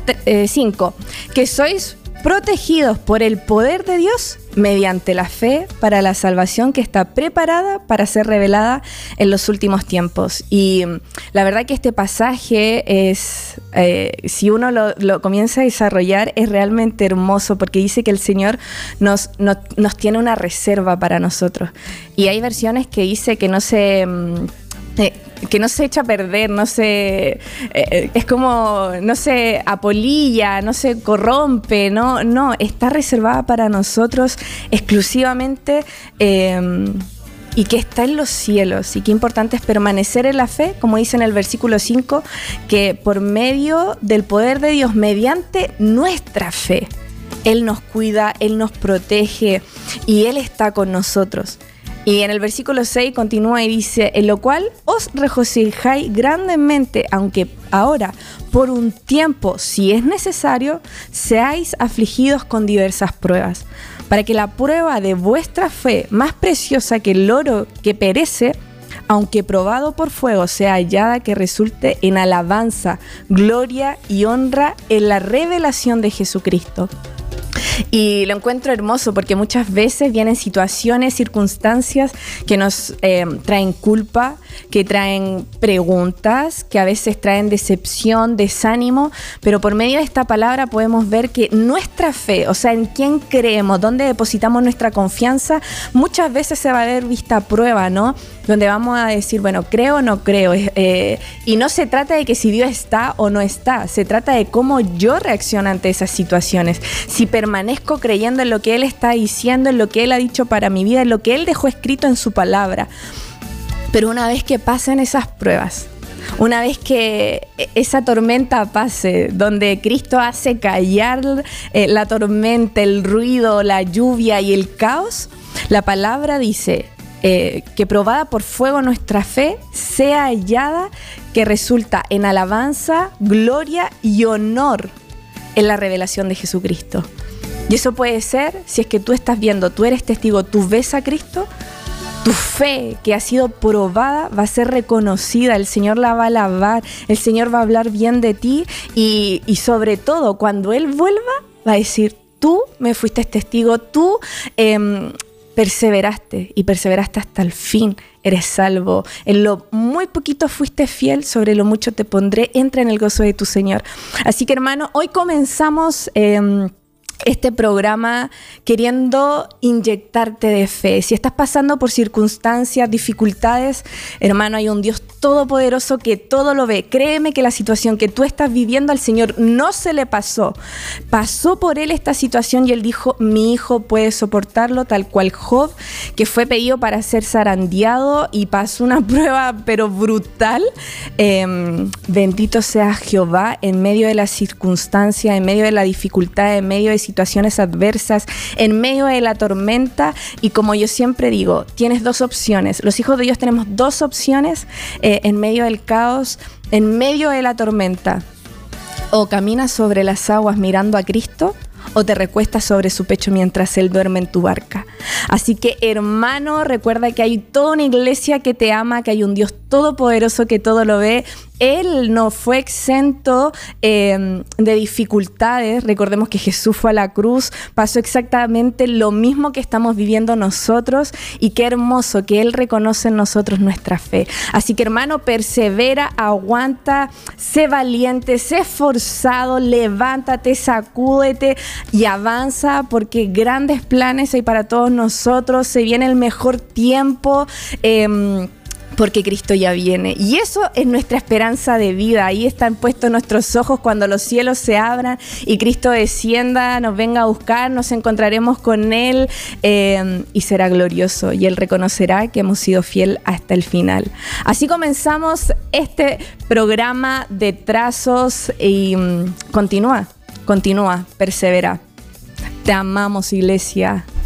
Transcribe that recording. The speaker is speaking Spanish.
5. Que sois protegidos por el poder de Dios mediante la fe para la salvación que está preparada para ser revelada en los últimos tiempos. Y la verdad que este pasaje es, si uno lo comienza a desarrollar, es realmente hermoso porque dice que el Señor nos tiene una reserva para nosotros. Y hay versiones que dice que no se echa a perder, es como, no se apolilla, no se corrompe, no, está reservada para nosotros exclusivamente y que está en los cielos. Y qué importante es permanecer en la fe, como dice en el versículo 5, que por medio del poder de Dios, mediante nuestra fe, Él nos cuida, Él nos protege y Él está con nosotros. Y en el versículo 6 continúa y dice: en lo cual os regocijáis grandemente, aunque ahora, por un tiempo, si es necesario, seáis afligidos con diversas pruebas, para que la prueba de vuestra fe, más preciosa que el oro que perece, aunque probado por fuego, sea hallada que resulte en alabanza, gloria y honra en la revelación de Jesucristo. Y lo encuentro hermoso porque muchas veces vienen situaciones, circunstancias que nos traen culpa, que traen preguntas, que a veces traen decepción, desánimo, pero por medio de esta palabra podemos ver que nuestra fe, o sea, en quién creemos, dónde depositamos nuestra confianza, muchas veces se va a ver vista a prueba, ¿no? Donde vamos a decir, bueno, creo o no creo. Y no se trata de que si Dios está o no está, se trata de cómo yo reacciono ante esas situaciones. Si permanezco creyendo en lo que Él está diciendo, en lo que Él ha dicho para mi vida, en lo que Él dejó escrito en su palabra. Pero una vez que pasen esas pruebas, una vez que esa tormenta pase, donde Cristo hace callar la tormenta, el ruido, la lluvia y el caos, la palabra dice que probada por fuego nuestra fe sea hallada que resulta en alabanza, gloria y honor en la revelación de Jesucristo. Y eso puede ser si es que tú estás viendo, tú eres testigo, tú ves a Cristo, tu fe que ha sido probada va a ser reconocida, el Señor la va a alabar, el Señor va a hablar bien de ti y sobre todo cuando Él vuelva va a decir, tú me fuiste testigo, tú perseveraste y perseveraste hasta el fin, eres salvo. En lo muy poquito fuiste fiel, sobre lo mucho te pondré, entra en el gozo de tu Señor. Así que hermano, hoy comenzamos este programa queriendo inyectarte de fe. Si estás pasando por circunstancias, dificultades, hermano, hay un Dios todopoderoso que todo lo ve. Créeme que la situación que tú estás viviendo al Señor no se le pasó. Pasó por Él esta situación y Él dijo, mi hijo puede soportarlo, tal cual Job, que fue pedido para ser zarandeado y pasó una prueba pero brutal. Bendito sea Jehová en medio de la circunstancia, en medio de la dificultad, en medio de situaciones adversas, en medio de la tormenta. Y como yo siempre digo, tienes dos opciones. Los hijos de Dios tenemos dos opciones en medio del caos, en medio de la tormenta. O caminas sobre las aguas mirando a Cristo, o te recuestas sobre su pecho mientras Él duerme en tu barca. Así que, hermano, recuerda que hay toda una iglesia que te ama, que hay un Dios todopoderoso que todo lo ve. Él no fue exento de dificultades. Recordemos que Jesús fue a la cruz, pasó exactamente lo mismo que estamos viviendo nosotros, y qué hermoso que Él reconoce en nosotros nuestra fe. Así que, hermano, persevera, aguanta, sé valiente, sé esforzado, levántate, sacúdete y avanza, porque grandes planes hay para todos nosotros. Se viene el mejor tiempo, porque Cristo ya viene. Y eso es nuestra esperanza de vida. Ahí están puestos nuestros ojos cuando los cielos se abran y Cristo descienda, nos venga a buscar, nos encontraremos con Él y será glorioso. Y Él reconocerá que hemos sido fiel hasta el final. Así comenzamos este programa de trazos y continúa, persevera. Te amamos, iglesia.